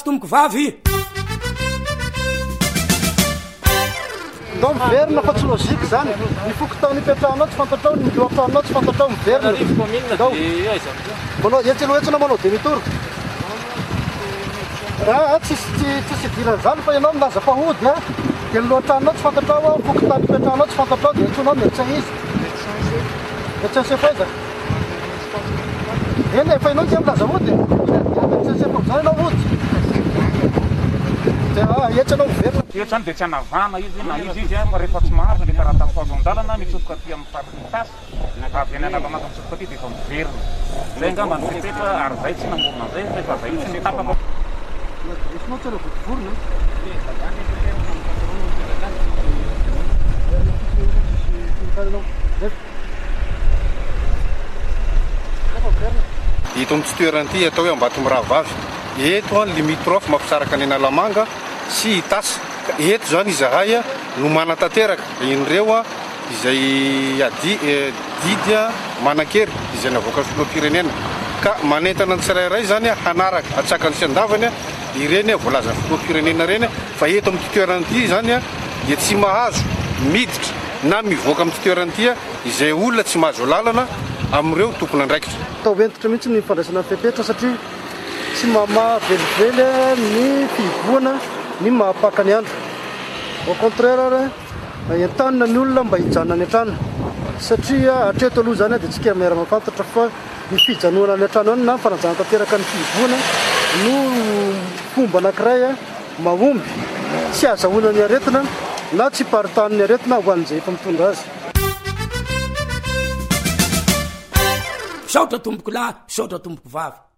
tomboko vavy ndao miverina fa tsy lôzika zany mifokotao nipetrahanao tsy fantatrao miloatranao tsy fantatrao miverina manao etsaloetsana manao demi-tour tsisy idirany zany fa ianao milaza fahody a de loatranao tsy fantatrao mifokotao nipetrahanao tsy fantatrao de antsonao médecin izy médecin chef aiza eny fa ianao tsy milaza hody médecin chef am'zany ianao hody etsanao miverina etrany de tsy anavana izy na izy fa rehefa tsy mahazo le karaha tafazo an-dalana mitsofoka aty amin'ny parking tasy avy any analamaka mitsofoka aty de efa miverina zay angamba ny fepetra ary zay tsy namorona an'izay rehefa zay tsy mitapaka esinao tsara votivorona ito amin'ny tsy toeran'ity atao hoe Ambatomirahavavy eto a limitrofy mampisaraka any Analamanga sy Itasy eto zany izahay no manatanteraka indreo a izay didy a manan-kery izay navoaka filoham-pirenena ka manentana ny tsirairay zany hanaraka atsakany sy andavany ireny voalaza filoham-pirenena reny fa eto amin'ny toeran'ity zany a dia tsy mahazo miditra na mivoaka amin'ny toeran'ity izay olona tsy mahazo lalana amin'ireo tompona andraikitra atao entitra mihitsy ny fandraisana fepetra satria tsy mahavelively ny fiboana ny mahapaka ny andro au contraire entanina ny olona mba hijanona ny an-trano satria hatreto aloha zany dia tsika miara mafantatra fa ny fijanoana ny an-trano any na fanajana tanteraka ny fiboana no fomba anankiray mahomby tsy azahoana ny aretina na tsy paritany ny aretina ho an'izay efa mitondra azy saotra tomboko lahy saotra tomboko vavy